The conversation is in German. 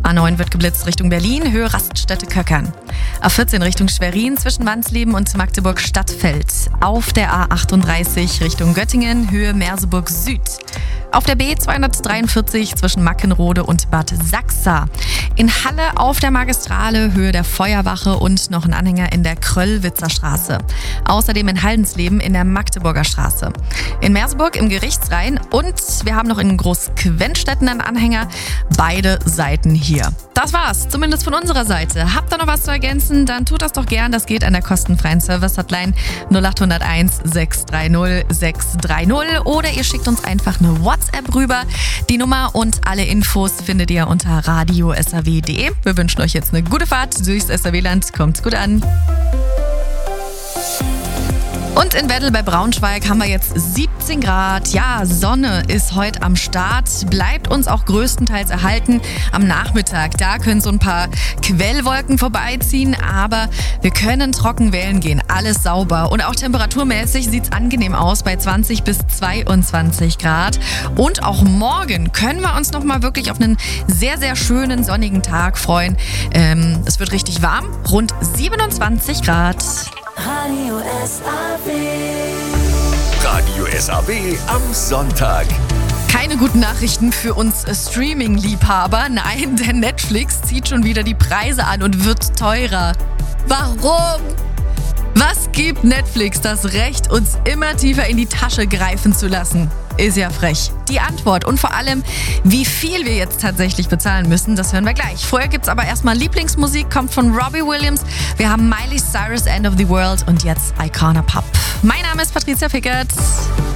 A9 wird geblitzt Richtung Berlin, Höhe Raststätte Köckern. A14 Richtung Schwerin zwischen Wansleben und Magdeburg-Stadtfeld. Auf der A38 Richtung Göttingen, Höhe Merseburg Süd. Auf der B243 zwischen Mackenrode und Bad Sachsa. In Halle auf der Magistrale, Höhe der Feuerwache und noch ein Anhänger in der Kröllwitzer Straße. Außerdem in Haldensleben in der Magdeburger Straße. In Merseburg im Gerichtsrhein und wir haben noch in Großquentstetten einen Anhänger. Beide Seiten hier. Das war's, zumindest von unserer Seite. Habt ihr noch was zu ergänzen? Dann tut das doch gern. Das geht an der kostenfreien Service-Hotline 0801 630 630 oder ihr schickt uns einfach eine WhatsApp rüber. Die Nummer und alle Infos findet ihr unter radio.saw.de. Wir wünschen euch jetzt eine gute Fahrt durchs SAW-Land. Kommt gut an. Und in Weddel bei Braunschweig haben wir jetzt 17 Grad. Ja, Sonne ist heute am Start, bleibt uns auch größtenteils erhalten. Am Nachmittag, da können so ein paar Quellwolken vorbeiziehen, aber wir können trocken wählen gehen. Alles sauber und auch temperaturmäßig sieht's angenehm aus bei 20 bis 22 Grad. Und auch morgen können wir uns nochmal wirklich auf einen sehr, sehr schönen sonnigen Tag freuen. Es wird richtig warm, rund 27 Grad. Radio SAW. Radio SAW am Sonntag. Keine guten Nachrichten für uns Streaming-Liebhaber. Nein, denn Netflix zieht schon wieder die Preise an und wird teurer. Warum? Was gibt Netflix das Recht, uns immer tiefer in die Tasche greifen zu lassen? Ist ja frech. Die Antwort und vor allem, wie viel wir jetzt tatsächlich bezahlen müssen, das hören wir gleich. Vorher gibt's aber erstmal Lieblingsmusik, kommt von Robbie Williams. Wir haben Miley Cyrus, End of the World und jetzt Icona Pop. Mein Name ist Patricia Fickert.